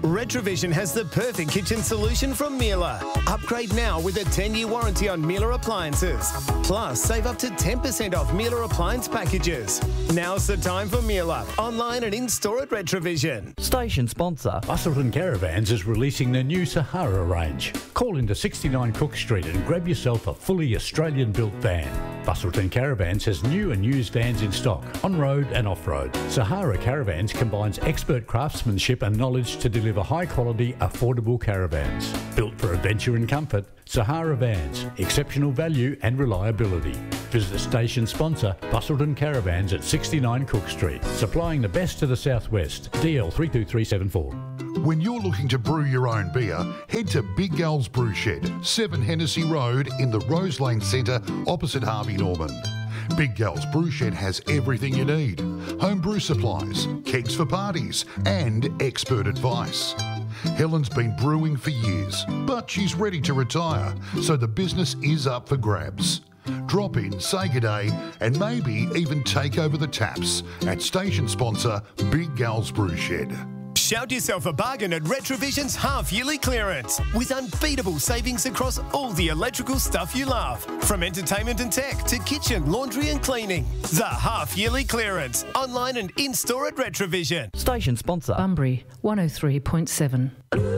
Retrovision has the perfect kitchen solution from Miele. Upgrade now with a 10-year warranty on Miele appliances. Plus, save up to 10% off Miele appliance packages. Now's the time for Miele. Online and in-store at Retrovision. Station sponsor. Busselton Caravans is releasing their new Sahara range. Call into 69 Cook Street and grab yourself a fully Australian-built van. Busselton Caravans has new and used vans in stock, on-road and off-road. Sahara Caravans combines expert craftsmanship and knowledge to deliver high-quality, affordable caravans. Built for adventure and comfort, Sahara Vans, exceptional value and reliability. Visit the station sponsor, Busselton Caravans at 69 Cook Street, supplying the best to the southwest. DL 32374. When you're looking to brew your own beer, head to Big Gul's Brew Shed, 7 Hennessy Road in the Rose Lane Centre opposite Harvey Norman. Big Gul's Brew Shed has everything you need. Home brew supplies, kegs for parties and expert advice. Helen's been brewing for years, but she's ready to retire, so the business is up for grabs. Drop in, say good day, and maybe even take over the taps at station sponsor Big Gul's Brew Shed. Shout yourself a bargain at Retrovision's half-yearly clearance with unbeatable savings across all the electrical stuff you love. From entertainment and tech to kitchen, laundry and cleaning. The half-yearly clearance. Online and in-store at Retrovision. Station sponsor. Bunbury 103.7.